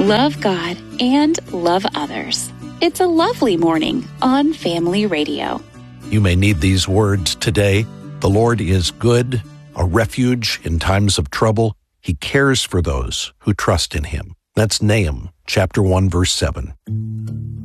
love God, and love others. It's a lovely morning on Family Radio. You may need these words today. The Lord is good, a refuge in times of trouble. He cares for those who trust in him. That's Nahum chapter 1, verse 7.